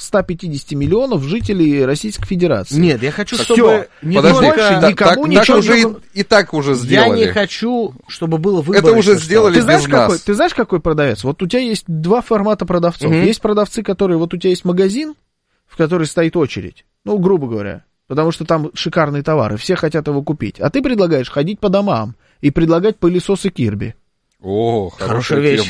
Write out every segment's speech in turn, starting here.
150 миллионов жителей Российской Федерации. Нет, я хочу, так чтобы не больше никому ничего и так уже сделали. Я не хочу, чтобы было выборочно. Это уже сделали без нас. Ты знаешь, какой продавец? Вот у тебя есть два формата продавцов. Есть продавцы, которые... Вот у тебя есть магазин, в который стоит очередь. Ну, грубо говоря. Потому что там шикарные товары. Все хотят его купить. А ты предлагаешь ходить по домам и предлагать пылесосы Кирби. О, хорошая вещь.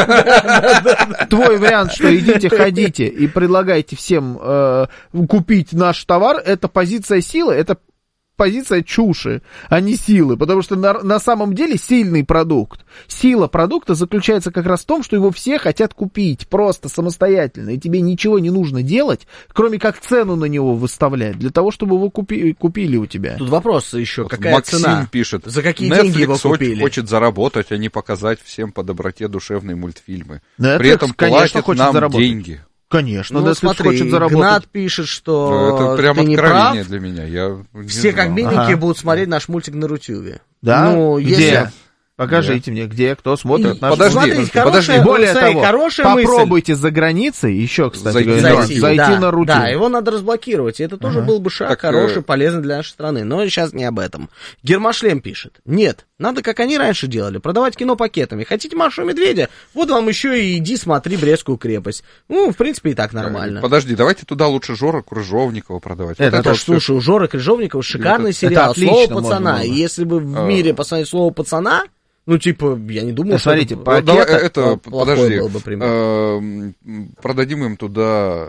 Твой вариант, что идите, ходите и предлагайте всем купить наш товар, это позиция силы, это позиция чуши, а не силы, потому что на самом деле сильный продукт, сила продукта заключается как раз в том, что его все хотят купить просто самостоятельно, и тебе ничего не нужно делать, кроме как цену на него выставлять, для того, чтобы его купили у тебя. Тут вопрос еще, вот какая Максим цена? Пишет, за какие Netflix деньги его купили? Хочет заработать, а не показать всем по доброте душевные мультфильмы. Netflix, при этом конечно, платит нам заработать. Деньги. Конечно, ну, смотри, хочет заработать. Игнат пишет, что это прям ты не прав. для меня. Все как миленькие будут смотреть наш мультик на Рутюбе. Да? Ну, где? Если... Покажите мне, где, кто смотрит наш мультик. Подожди. Более того, попробуйте за границей еще, кстати говоря, зайти на Рутюб. Да, его надо разблокировать, и это тоже был бы шаг так, хороший, полезный для нашей страны. Но сейчас не об этом. Гермашлем пишет. Нет, надо, как они раньше делали, продавать кино пакетами. Хотите Машу и Медведя? Вот вам еще и иди смотри Брестскую крепость. Ну, в принципе, и так нормально. Подожди, давайте туда лучше Жора Крыжовникова продавать. Это слушай, у Жоры Крыжовникова шикарный сериал «Слово пацана». И если бы в мире посмотреть «Слово пацана», ну, типа, я не думаю, что смотрите, это подожди, был бы пример. Продадим им туда,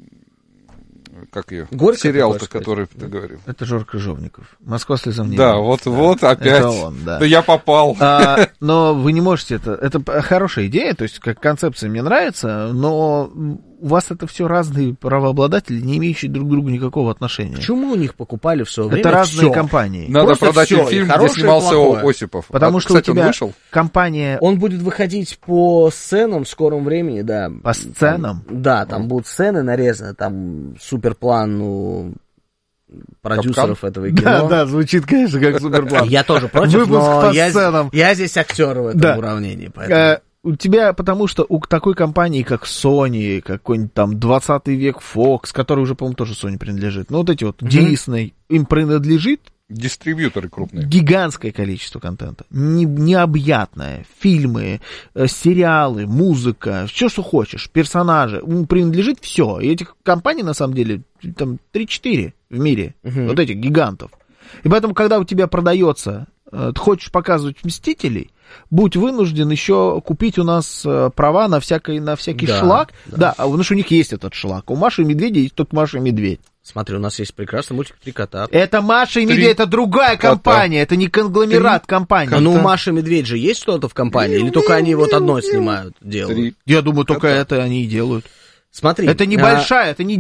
как ее, сериал-то, который ты говорил. Это Жор Крыжовников. «Москва слезам не да, вот опять. Это он, да. Да я попал. Но вы не можете это хорошая идея, то есть как концепция мне нравится, но у вас это все разные правообладатели, не имеющие друг к другу никакого отношения. Почему у них покупали в свое время? Это разные компании. Надо просто продать им фильм, где снимался Осипов. Потому что кстати, у тебя он вышел? Компания... Он будет выходить по сценам в скором времени, да. По сценам? Да, там будут сцены нарезаны, там суперплан, продюсеров этого кино. Да, звучит, конечно, как суперплан. Я тоже против, выпуск но по сценам. Я здесь актер в этом уравнении, поэтому... У тебя, потому что у такой компании, как Sony, какой-нибудь там 20 век Fox, который уже, по-моему, тоже Sony принадлежит, ну, вот эти вот Disney, им принадлежит дистрибьюторы крупные. Гигантское количество контента. Необъятное. Фильмы, сериалы, музыка, все, что хочешь, персонажи. Им принадлежит все. И этих компаний, на самом деле, там 3-4 в мире. Вот этих гигантов. И поэтому, когда у тебя продается, ты хочешь показывать «Мстителей», будь вынужден еще купить у нас права на всякий шлак. Да, потому что у них есть этот шлак. У Маши и Медведя есть только Маша и Медведь. Смотри, у нас есть прекрасный мультик «Три кота». Это Маша и Медведь, это другая компания, это не конгломерат компаний. Ну, у Маши и Медведь же есть что-то в компании? Или только они вот одно снимают, делают? Я думаю, только это они и делают. Смотри. Это небольшая, это не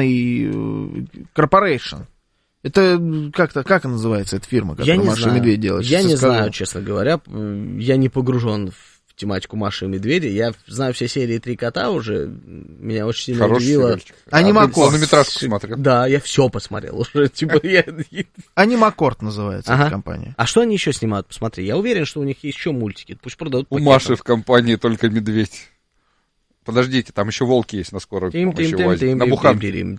Disney Corporation. Это как называется эта фирма, которая Маша и Медведь делает? Я не знаю, честно говоря. Я не погружен в тематику Маши и Медведя. Я знаю все серии «Три кота» уже. Меня очень сильно удивило. Анимакорд. Полнометражку смотрел. Да, я все посмотрел уже. Анимакорд называется эта компания. А что они еще снимают? Посмотри, я уверен, что у них есть еще мультики. Пусть продадут пакетом. У Маши в компании только медведь. Подождите, там еще волки есть на скорой помощи. На буханке.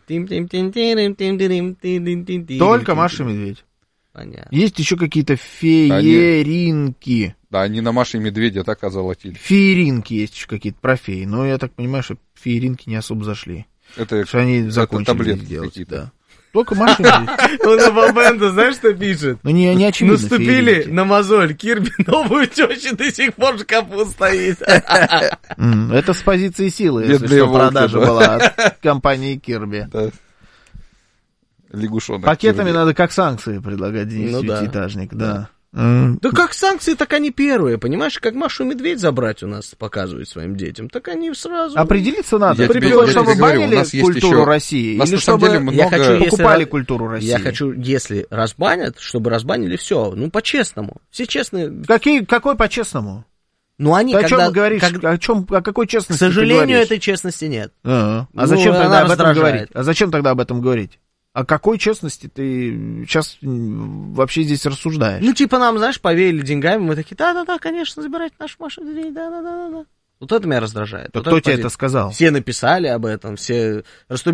Только Маша и Медведь. Понятно. Есть еще какие-то фееринки. Да, они на Маше и Медведя так озолотили. Фееринки есть еще какие-то про феи. Но я так понимаю, что фееринки не особо зашли. Что они закончили таблетки делать. Какие-то. Да. Только Маша и Медведь. Он на Бабенда, знаешь, что пишет? Ну, не очевидно. Наступили на мозоль Кирби, новую тещу до сих пор в шкафу стоит. Это с позиции силы, если что, продажа была от компании Кирби. Лягушонок. Пакетами надо как санкции предлагать, Денис Пятиэтажник, да. Да как санкции, так они первые, понимаешь? Как Машу и Медведь забрать у нас показывают своим детям, так они сразу... Определиться надо. Чтобы банили культуру России, или чтобы покупали культуру России. Я хочу, если разбанят, чтобы разбанили все. Ну, по-честному. Все честные. Какой по-честному? Ну, они ты о чем говоришь? О какой честности? К сожалению, этой честности нет. А зачем тогда об этом говорить? А зачем тогда об этом говорить? О какой честности ты сейчас вообще здесь рассуждаешь? Ну, типа нам, знаешь, повеяли деньгами, мы такие, да-да-да, конечно, забирайте нашу машину, да-да-да-да. Вот это меня раздражает. Кто тебе это сказал? Все написали об этом, все